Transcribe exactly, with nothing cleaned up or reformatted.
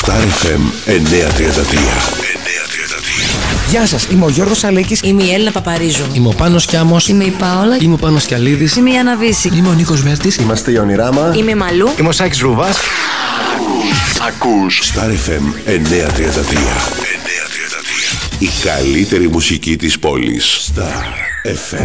Star εφ εμ εννιακόσια τριάντα τρία. Γεια σας, είμαι ο Γιώργος Αλέκης. Είμαι η Έλληνα Παπαρίζου. Είμαι ο Πάνος Κιάμος. Είμαι η Πάολα. Είμαι ο Πάνος Κιαλίδης. Είμαι η Άννα Βύση. Είμαι ο Νίκος Βέρτης. Είμαστε η Ονειράμα. Είμαι η Μαλού. Είμαι ο Σάκης Ρούβας. Ακούς Star εφ εμ εννιακόσια τριάντα τρία. Η καλύτερη μουσική της πόλης. Star εφ εμ.